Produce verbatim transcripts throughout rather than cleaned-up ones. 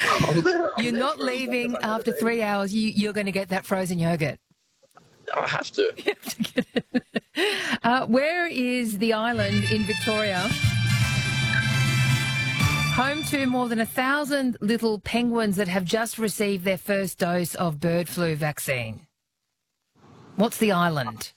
You're not leaving after three hours. You, you're going to get that frozen yogurt. I have to. You have to get it. Uh, where is the island in Victoria? Home to more than a thousand little penguins that have just received their first dose of bird flu vaccine. What's the island?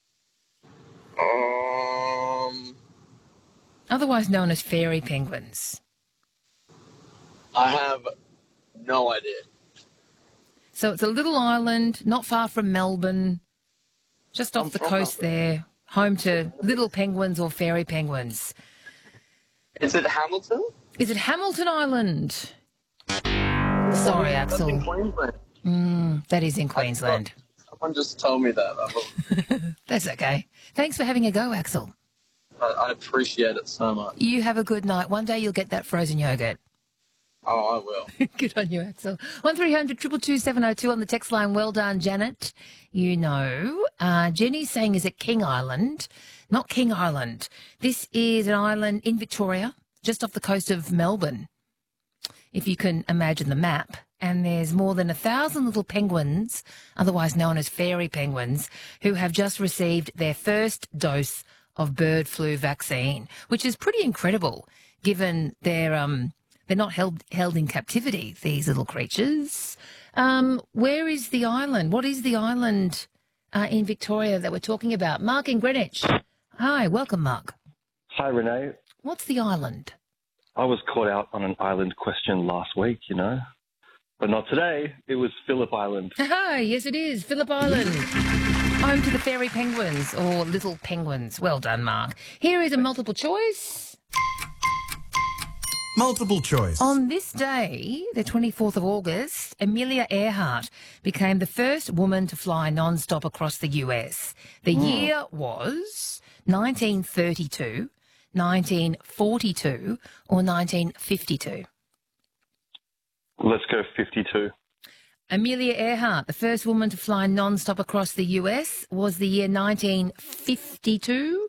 Um, Otherwise known as fairy penguins. I have no idea. So it's a little island not far from Melbourne, just off I'm the from coast Melbourne. there, home to little penguins or fairy penguins. Is it Hamilton? Is it Hamilton Island? Sorry, That's Axel. in Queensland. Mm, that is in Queensland. Someone just told me that. That's okay. Thanks for having a go, Axel. I, I appreciate it so much. You have a good night. One day you'll get that frozen yogurt. Oh, I will. Good on you, Axel. one three hundred two two two seven oh two on the text line. Well done, Janet. You know. Uh, Jenny's saying, is it King Island? Not King Island. This is an island in Victoria, just off the coast of Melbourne, if you can imagine the map. And there's more than a thousand little penguins, otherwise known as fairy penguins, who have just received their first dose of bird flu vaccine, which is pretty incredible, given their um. They're not held held in captivity, these little creatures. Um, where is the island? What is the island uh, in Victoria that we're talking about? Mark in Greenwich. Hi, welcome, Mark. Hi, Renee. What's the island? I was caught out on an island question last week, you know, but not today. It was Phillip Island. Hi, yes it is, Phillip Island. Home to the fairy penguins, or little penguins. Well done, Mark. Here is a multiple choice. Multiple choice. On this day, the twenty-fourth of August, Amelia Earhart became the first woman to fly non-stop across the U S. The Mm. year was nineteen thirty-two, nineteen forty-two, or nineteen fifty-two. Let's go fifty-two. Amelia Earhart, the first woman to fly non-stop across the U S, was the year nineteen fifty-two.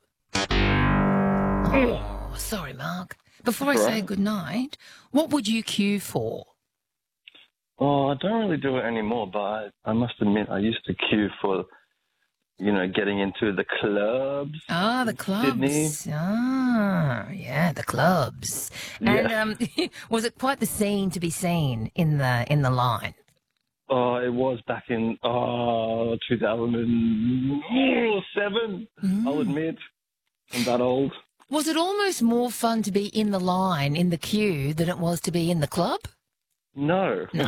Oh, sorry, Mark. Before I say Right. good night, what would you queue for? Oh, I don't really do it anymore, but I, I must admit I used to queue for, you know, getting into the clubs. Ah, the clubs. Sydney. Ah, yeah, the clubs. And Yeah. um, was it quite the scene to be seen in the in the line? Oh, it was back in oh, two thousand seven, I'll admit. I'm that old. Was it almost more fun to be in the line, in the queue, than it was to be in the club? No. No.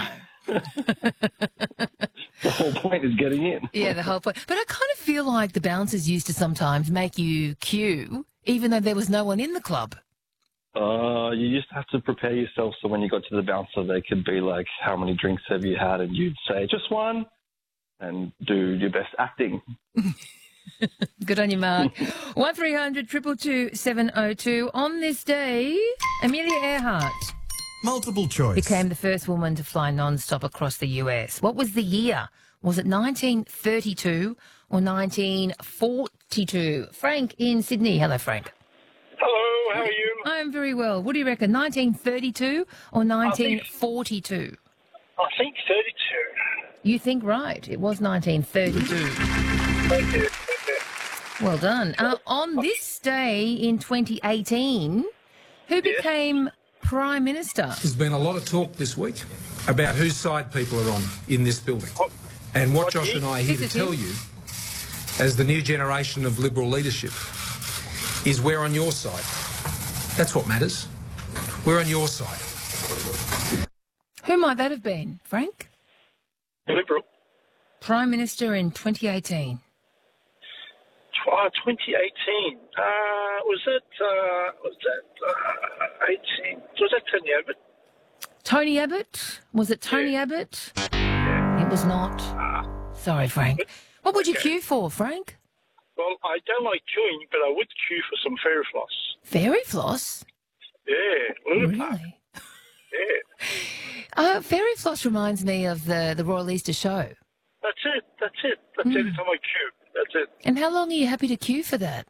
The whole point is getting in. Yeah, the whole point. But I kind of feel like the bouncers used to sometimes make you queue, even though there was no one in the club. Uh, you used to have to prepare yourself so when you got to the bouncer, they could be like, how many drinks have you had? And you'd say, just one, and do your best acting. Good on you, Mark. one three hundred two two two seven oh two. On this day, Amelia Earhart Multiple choice. became the first woman to fly non-stop across the U S. What was the year? Was it nineteen thirty-two or nineteen forty-two? Frank in Sydney. Hello, Frank. Hello, how are you? I'm very well. What do you reckon, nineteen thirty-two or nineteen forty-two? I think thirty-two. You think right. It was nineteen thirty-two. Thank you. Thank you. Well done. Uh, on this day in twenty eighteen, who became Prime Minister? There's been a lot of talk this week about whose side people are on in this building. And what Josh and I are here This to is tell him. you, as the new generation of Liberal leadership, is we're on your side. That's what matters. We're on your side. Who might that have been, Frank? Liberal. Prime Minister in twenty eighteen. Uh, twenty eighteen. Uh, was that, uh, was that, uh, eighteen? Was that Tony Abbott? Tony Abbott? Was it Tony Yeah. Abbott? It was not. Sorry, Frank. What would you Okay. queue for, Frank? Well, I don't like queuing, but I would queue for some fairy floss. Fairy floss? Yeah, Luna Park. Really? Yeah. Uh, fairy floss reminds me of the, the Royal Easter Show. That's it, that's it. That's Hmm. every time I queue. That's it. And how long are you happy to queue for that?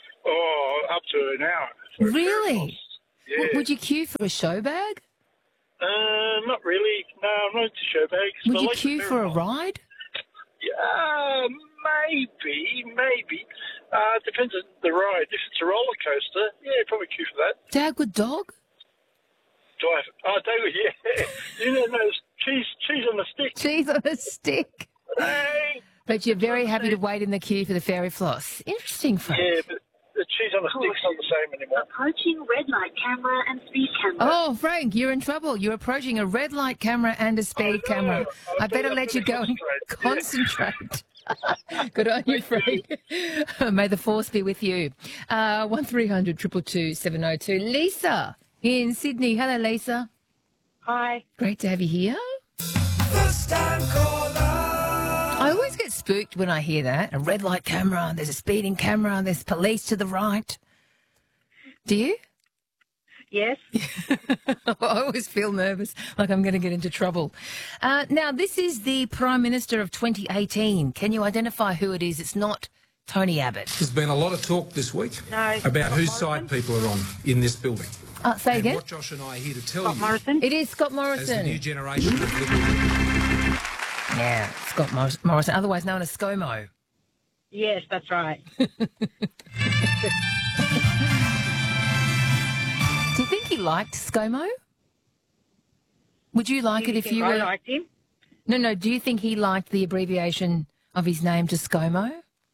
Oh, up to an hour. for a fairy Really? floss. Yeah. W- Would you queue for a show bag? Uh, not really. No, I'm not into show bags. Would but I you like queue the for a Ferrari. ride? Yeah, maybe, maybe. Uh, depends on the ride. If it's a roller coaster, yeah, probably queue for that. Dad, good dog? Do I have, oh, David, yeah. You know those cheese, cheese on the stick. Cheese on a stick. Hey. But you're very happy to wait in the queue for the fairy floss. Interesting, Frank. Yeah, but the cheese on the stick's not the same anymore. Approaching red light camera and speed camera. Oh, Frank, you're in trouble. You're approaching a red light camera and a speed I know. camera. I I better do let have you to go and concentrate. concentrate. Good on you, Frank. May the force be with you. Uh, one three hundred two two two seven oh two. Lisa in Sydney. Hello, Lisa. Hi. Great to have you here. I always get spooked when I hear that. A red light camera, there's a speeding camera, there's police to the right. Do you? Yes. I always feel nervous, like I'm going to get into trouble. Uh, now, this is the Prime Minister of twenty eighteen. Can you identify who it is? It's not Tony Abbott. There's been a lot of talk this week No. about whose Scott side people are on in this building. Uh, say And again? what Josh and I are here to tell Scott you, Morrison. It is Scott as the new Morrison. generation of Liberal... Yeah, Scott Morris- Morrison, otherwise known as ScoMo. Yes, that's right. Do you think he liked ScoMo? Would you like Do it you if think you I were... liked him? No, no, do you think he liked the abbreviation of his name to ScoMo?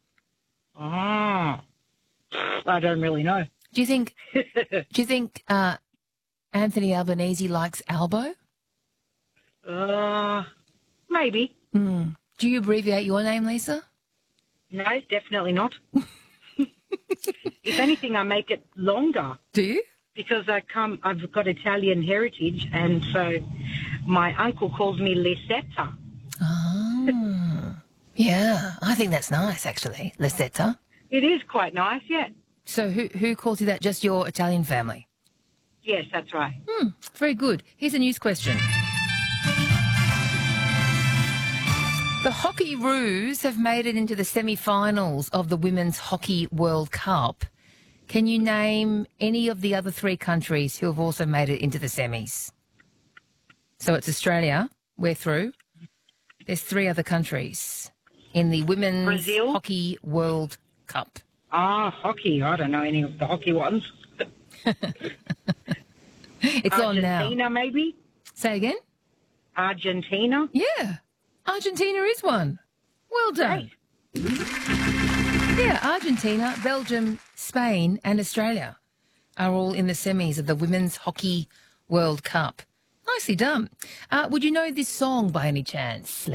Ah. I don't really know. Do you think... do you think uh, Anthony Albanese likes Albo? Uh, maybe. Hmm. Do you abbreviate your name, Lisa? No, definitely not. If anything, I make it longer Do you? because I come. I've got Italian heritage, and so my uncle calls me Lisetta. Oh. Yeah, I think that's nice, actually, Lisetta. It is quite nice, yeah. So who who calls you that? Just your Italian family? Yes, that's right. Hmm, very good. Here's a news question. The Hockey Roos have made it into the semi-finals of the Women's Hockey World Cup. Can you name any of the other three countries who have also made it into the semis? So it's Australia, we're through. There's three other countries in the Women's Brazil? Hockey World Cup. Ah, hockey. I don't know any of the hockey ones. It's on now. Argentina, maybe? Say again? Argentina? Yeah, Argentina is one. Well done. Yeah, Argentina, Belgium, Spain and Australia are all in the semis of the Women's Hockey World Cup. Nicely done. Uh, would you know this song by any chance?